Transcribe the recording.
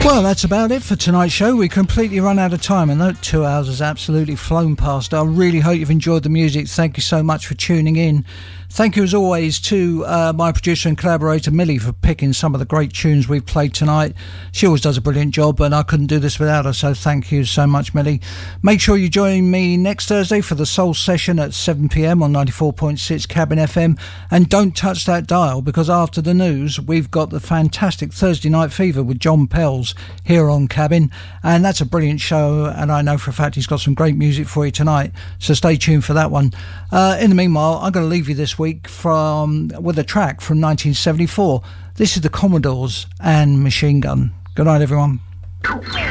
Well, that's about it for tonight's show. We completely run out of time, and that 2 hours has absolutely flown past. I really hope you've enjoyed the music. Thank you so much for tuning in. Thank you, as always, to my producer and collaborator, Millie, for picking some of the great tunes we've played tonight. She always does a brilliant job, and I couldn't do this without her, so thank you so much, Millie. Make sure you join me next Thursday for the Soul Session at 7 p.m. on 94.6 Cabin FM. And don't touch that dial, because after the news, we've got the fantastic Thursday Night Fever with John Pells here on Cabin. And that's a brilliant show, and I know for a fact he's got some great music for you tonight. So stay tuned for that one. In the meanwhile, I'm going to leave you this week with a track from 1974. This is the Commodores and Machine Gun. Good night, everyone.